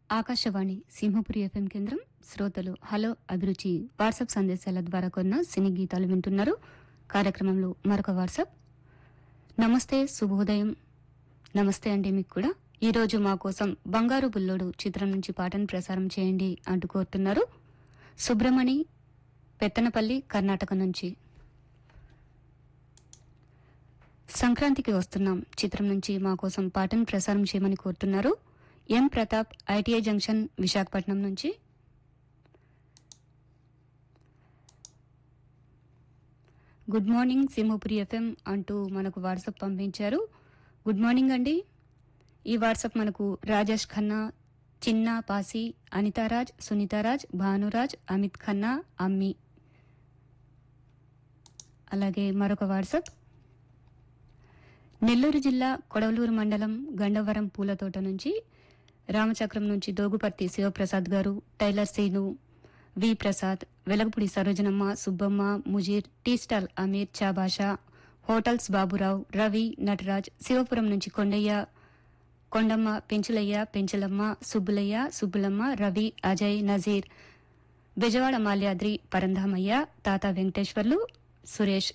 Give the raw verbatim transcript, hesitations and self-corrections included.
Akashvani Simhapuri FM కేంద్రం. శ్రోతలు hello అభిరుచి వాట్సాప్ సందేశాల ద్వారా కొన్న సినీ గీతాలు వింటున్నారు. కార్యక్రమంలో మరొక వాట్సాప్. నమస్తే, శుభోదయం. నమస్తే అండి మీకు కూడా. ఈ రోజు మా కోసం బంగారు బుల్లోడు చిత్రం నుంచి పాటను ప్రసారం చేయండి అంటూ కోరుతున్నారు సుబ్రమణి, పెత్తనపల్లి, కర్ణాటక నుంచి. సంక్రాంతికి వస్తున్నాం చిత్రం నుంచి మా కోసం పాటను ప్రసారం చేయమని కోరుతున్నారు ఎం ప్రతాప్, ఐటీఐ జంక్షన్, విశాఖపట్నం నుంచి. గుడ్ మార్నింగ్ సింహపురి ఎఫ్ఎం అంటూ మనకు వాట్సాప్ పంపించారు. గుడ్ మార్నింగ్ అండి. ఈ వాట్సాప్ మనకు రాజేష్ ఖన్నా, చిన్నా పాసి, అనితారాజ్, సునీతారాజ్, భానురాజ్, అమిత్ ఖన్నా, అమ్మి. అలాగే మరొక వాట్సాప్ నెల్లూరు జిల్లా కొడవలూరు మండలం గండవరం పూలతోట నుంచి రామచక్రం నుంచి దోగుపర్తి శివప్రసాద్ గారు, టైలర్ సీను, వి Prasad, Velagapudi Sarojanamma, Subbamma, Mujeer, tea stall Aamir, Chabasha, hotels Baburao, Ravi, Nataraj, Sivapuram నుంచి కొండయ్య, కొండమ్మ, పెంచులయ్య, పెంచలమ్మ, సుబ్బులయ్య, సుబ్బులమ్మ, రవి, అజయ్, నజీర్, బెజవాడ మాల్యాద్రి, పరంధామయ్య, తాత వెంకటేశ్వర్లు, సురేష్,